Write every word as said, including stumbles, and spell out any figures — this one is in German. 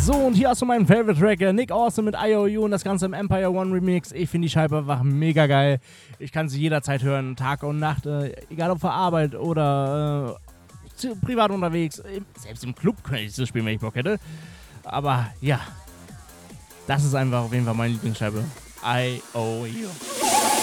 So, und hier hast du meinen Favorite Track, äh, Nick Austin mit I O U und das Ganze im Empire One Remix. Ich finde die Scheibe einfach mega geil. Ich kann sie jederzeit hören, Tag und Nacht, äh, egal ob für Arbeit oder äh, privat unterwegs. Selbst im Club könnte ich das spielen, wenn ich Bock hätte. Aber ja, das ist einfach auf jeden Fall meine Lieblingsscheibe. I O U.